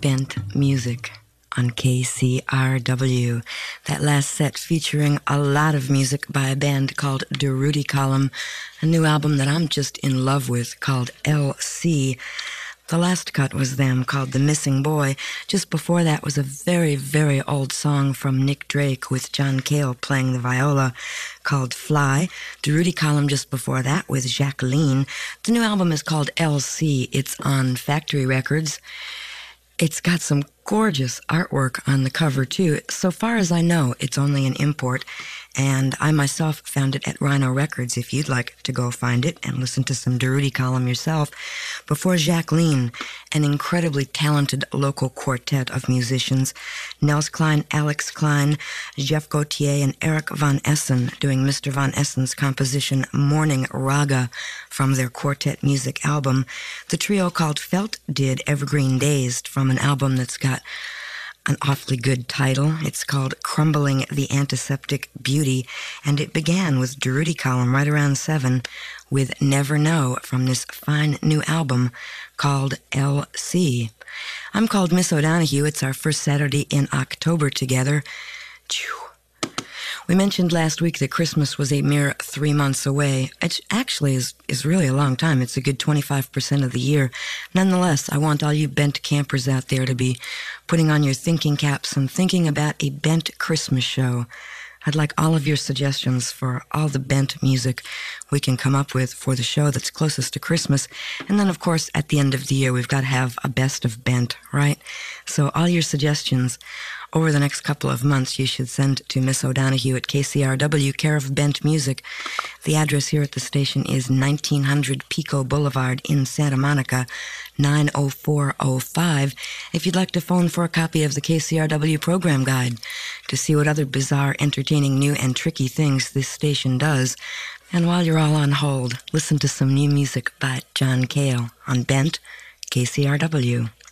Bent Music on KCRW. That last set featuring a lot of music by a band called Der Rudy Column, a new album that I'm just in love with called LC. The last cut was them called The Missing Boy. Just before that was a very, very old song from Nick Drake with John Cale playing the viola called Fly. The Rudy Column just before that with Jacqueline. The new album is called LC. It's on Factory Records. It's got some gorgeous artwork on the cover, too. So far as I know, it's only an import, and I myself found it at Rhino Records, if you'd like to go find it and listen to some Der Rudy Column yourself. Before Jacqueline, an incredibly talented local quartet of musicians, Nels Klein, Alex Klein, Jeff Gauthier, and Eric Von Essen doing Mr. Von Essen's composition Morning Raga from their quartet music album. The trio called Felt did Evergreen Dazed from an album that's got an awfully good title. It's called Crumbling the Antiseptic Beauty, and it began with Der Rudy Column right around 7 with Never Know from this fine new album called LC. I'm called Miss O'Donoghue. It's our first Saturday in October together. We mentioned last week that Christmas was a mere 3 months away. It actually is really a long time. It's a good 25% of the year. Nonetheless, I want all you bent campers out there to be putting on your thinking caps and thinking about a bent Christmas show. I'd like all of your suggestions for all the bent music we can come up with for the show that's closest to Christmas. And then, of course, at the end of the year, we've got to have a best of bent, right? So all your suggestions over the next couple of months, you should send to Miss O'Donoghue at KCRW, care of Bent Music. The address here at the station is 1900 Pico Boulevard in Santa Monica, 90405. If you'd like to phone for a copy of the KCRW program guide to see what other bizarre, entertaining, new, and tricky things this station does. And while you're all on hold, listen to some new music by John Cale on Bent KCRW.